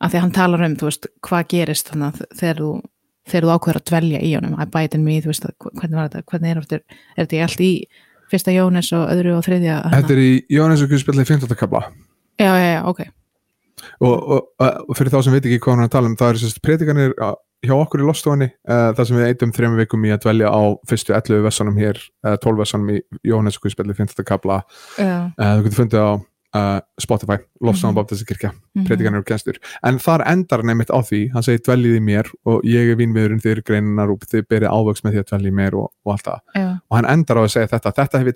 af því að hann talar þú veist, hvað gerist þannig þegar þú ákveður að dvelja í honum abide in me, þú veist, hvernig var þetta hvernig þetta allt í fyrsta Jóhannes og öðru og þriðja Þetta í Jóhannes og Guðspjalli í 15. kafla já, ok og fyrir þá sem veit ekki hvað hann er að tala það eru sérst predikanir hjá okkur í Lostofunni þar sem við eyddum 3 vikum í að dvelja á fyrstu 11 versunum hér 12 versunum í Jóhannes og Guðspjalli í 15. kafla þú getur fundið á Spotify, Lofsson Baptistakirkja predikanir og kennstur, en þar endar hann einmitt á því, hann segir dveljið í mér og ég vínviðurinn, þið greinar og þið berið ávöxt með því að dvelja í mér og allt það og hann endar á að segja þetta hefur